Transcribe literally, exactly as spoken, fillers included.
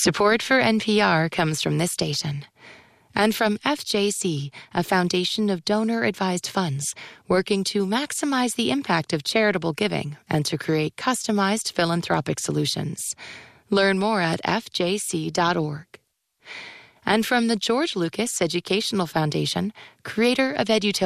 Support for N P R comes from this station and from F J C, a foundation of donor-advised funds working to maximize the impact of charitable giving and to create customized philanthropic solutions. Learn more at f j c dot org. And from the George Lucas Educational Foundation, creator of Edutopia.